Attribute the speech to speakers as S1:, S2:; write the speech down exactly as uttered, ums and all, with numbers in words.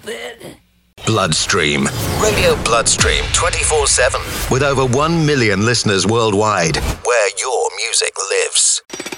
S1: stupid.
S2: Bloodstream. Radio Bloodstream twenty-four seven. With over one million listeners worldwide. Where your music lives.